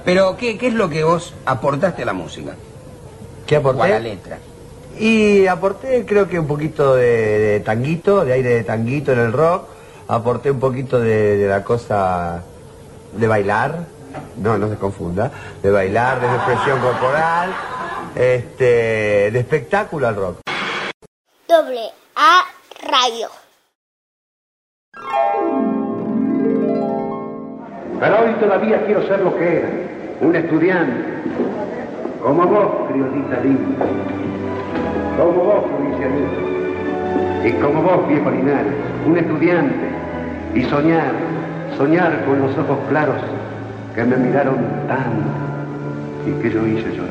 Pero, ¿qué es lo que vos aportaste a la música? ¿Qué aporté? O a la letra. Y aporté creo que un poquito de tanguito, de aire de tanguito en el rock. Aporté un poquito de la cosa de bailar. No se confunda. De bailar, de expresión corporal. De espectáculo al rock. AA Radio. Pero hoy todavía quiero ser lo que era, un estudiante, como vos, criollita linda, como vos, provincianito, y como vos, viejo Linares, un estudiante, y soñar con los ojos claros que me miraron tanto y que yo hice llorar.